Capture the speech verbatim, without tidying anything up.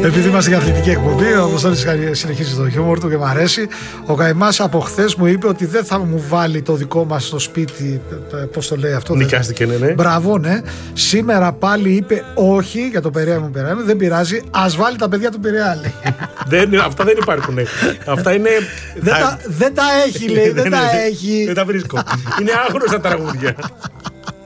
Επειδή είμαστε για αθλητική εκπομπή, ο Αποστόλης συνεχίζει το χιούμορ του και μου αρέσει. Ο Καημάς από χθες μου είπε ότι δεν θα μου βάλει το δικό μας στο σπίτι. Πώς το λέει αυτό? Νοικιάστηκε, ναι, ναι. Μπράβο, ναι. Σήμερα πάλι είπε όχι για το Πειραιά μου, Πειραιά μου. Δεν πειράζει. Ας βάλει τα παιδιά του Πειραιά, λέει. Δεν, αυτά δεν υπάρχουν. Αυτά είναι. Δεν, τα, δεν τα έχει, λέει. Δεν τα έχει. Δεν τα βρίσκω. Είναι άγνωστα τραγούδια.